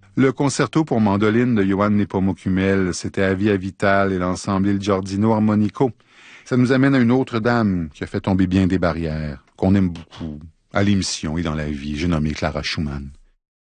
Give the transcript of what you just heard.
Le concerto pour mandoline de Johann Nepomuk-Hummel, c'était Avia Vital et l'ensemble Il Giardino Armonico. Ça nous amène à une autre dame qui a fait tomber bien des barrières, qu'on aime beaucoup, à l'émission et dans la vie. J'ai nommé Clara Schumann.